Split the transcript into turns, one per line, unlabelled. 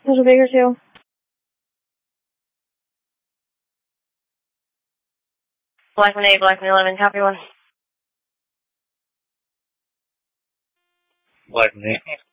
There's a Baker 2. Blackman 8, Blackman 11, copy 1.
Blackman 8.